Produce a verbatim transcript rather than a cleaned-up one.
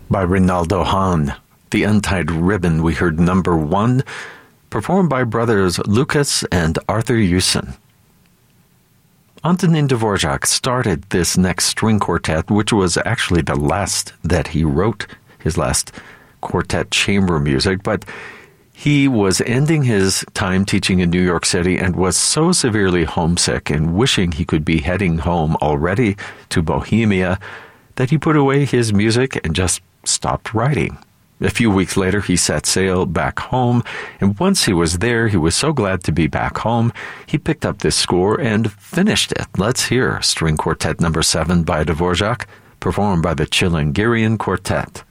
by Rinaldo Hahn. The Untied Ribbon, we heard number one, performed by brothers Lucas and Arthur Hewson. Antonin Dvorak started this next string quartet, which was actually the last that he wrote, his last quartet chamber music, but he was ending his time teaching in New York City and was so severely homesick and wishing he could be heading home already to Bohemia that he put away his music and just stopped writing. A few weeks later, he set sail back home, and once he was there, he was so glad to be back home, he picked up this score and finished it. Let's hear String Quartet number seven by Dvorak, performed by the Chilingirian Quartet.